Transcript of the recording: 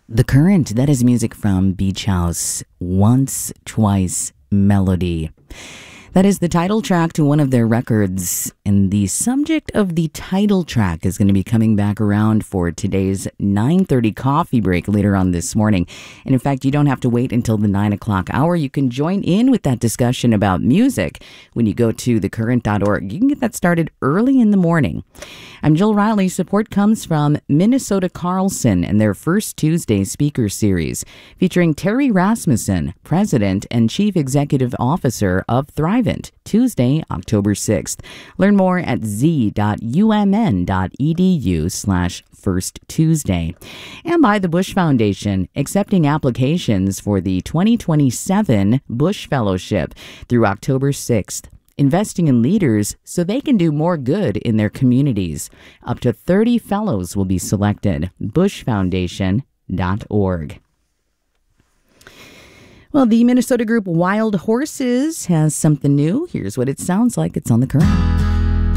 The Current, that is music from Beach House, Once, Twice, Melody. That is the title track to one of their records, and the subject of the title track is going to be coming back around for today's 9:30 coffee break later on this morning. And in fact, you don't have to wait until the 9 o'clock hour. You can join in with that discussion about music when you go to thecurrent.org. You can get that started early in the morning. I'm Jill Riley. Support comes from Minnesota Carlson and their First Tuesday speaker series, featuring Terry Rasmussen, President and Chief Executive Officer of Thrivent, Tuesday, October 6th. Learn more at z.umn.edu/First Tuesday. And by the Bush Foundation, accepting applications for the 2027 Bush Fellowship through October 6th. Investing in leaders so they can do more good in their communities. Up to 30 fellows will be selected. bushfoundation.org. Well, the Minnesota group Wild Horses has something new. Here's what it sounds like. It's on The Current.